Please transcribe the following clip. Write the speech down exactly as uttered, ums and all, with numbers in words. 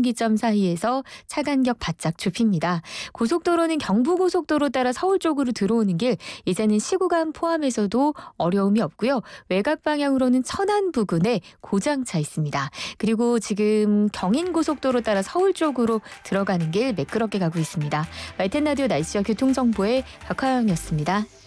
분기점 사이에서 차 간격 바짝 좁힙니다. 고속도로는 경부고속도로 따라 서울 쪽으로 들어오는 길 이제는 시구간 포함해서도 어려움이 없고요. 외곽 방향으로는 천안 부근에 고장차 있습니다. 그리고 지금 경인고속도로 따라 서울 쪽으로 들어가는 길 매끄럽게 가고 있습니다. 와이티엔 라디오 날씨와 교통정보의 박화영이었습니다.